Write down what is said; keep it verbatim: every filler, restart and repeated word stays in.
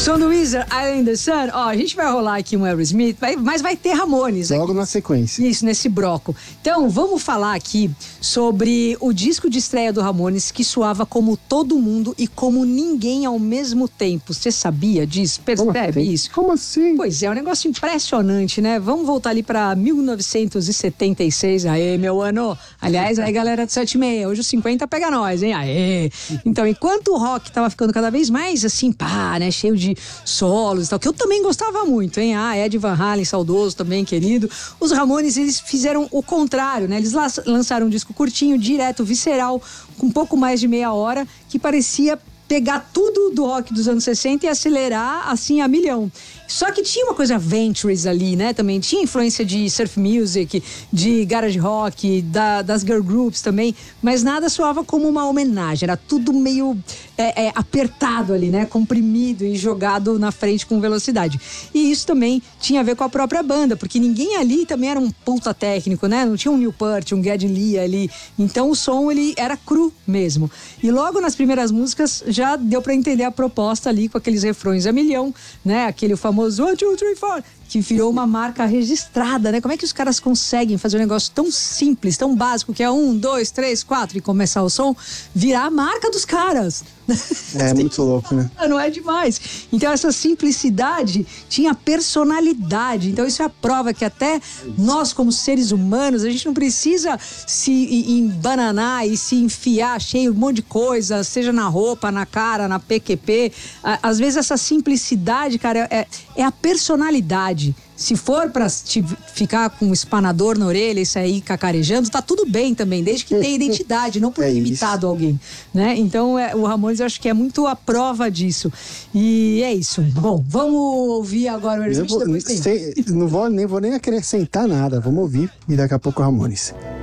Som do Weezer, Island in the Sun. Ó, a gente vai rolar aqui um Aerosmith, vai, mas vai ter Ramones. Logo aqui. na sequência. Isso, nesse bloco. Então, vamos falar aqui sobre o disco de estreia do Ramones que soava como todo mundo e como ninguém ao mesmo tempo. Você sabia disso? Percebe Como assim? isso? Como assim? Pois é, é um negócio impressionante, né? Vamos voltar ali pra mil novecentos e setenta e seis. Aê, meu ano! Aliás, aí galera do sete seis, hoje o cinquenta pega nós, hein? Aê! Então, enquanto o rock tava ficando cada vez mais assim, pá, né? Cheio de solos e tal, que eu também gostava muito, hein? Ah, Ed Van Halen, saudoso também, querido. Os Ramones, eles fizeram o contrário, né? Eles lançaram um disco curtinho, direto, visceral, com um pouco mais de meia hora, que parecia pegar tudo do rock dos anos sessenta e acelerar assim a milhão. Só que tinha uma coisa Ventures ali, né? Também tinha influência de surf music, de garage rock, da, das girl groups também, mas nada soava como uma homenagem. Era tudo meio é, é, apertado ali, né? Comprimido e jogado na frente com velocidade. E isso também tinha a ver com a própria banda, porque ninguém ali também era um puta técnico, né? Não tinha um Neil Peart, um Geddy Lee ali. Então o som, ele era cru mesmo. E logo nas primeiras músicas já deu pra entender a proposta ali com aqueles refrões a milhão, né? Aquele famoso one, two, three, four, que virou uma marca registrada, né? Como é que os caras conseguem fazer um negócio tão simples, tão básico, que é um, dois, três, quatro e começar o som, virar a marca dos caras? É muito louco, né? Não é demais. Então essa simplicidade tinha personalidade. Então isso é a prova que até nós, como seres humanos, a gente não precisa se embananar e se enfiar cheio de um monte de coisa, seja na roupa, na cara, na P Q P. Às vezes essa simplicidade, cara, é, é a personalidade. Se for pra te ficar com um espanador na orelha e sair cacarejando, tá tudo bem também, desde que tenha identidade, não por É imitado alguém, né? Então, é, o Ramones, eu acho que é muito a prova disso. E é isso. Bom, vamos ouvir agora o Aerosmith, Eu vou, depois tem. sei, não vou, nem vou nem acrescentar nada. Vamos ouvir e daqui a pouco o Ramones.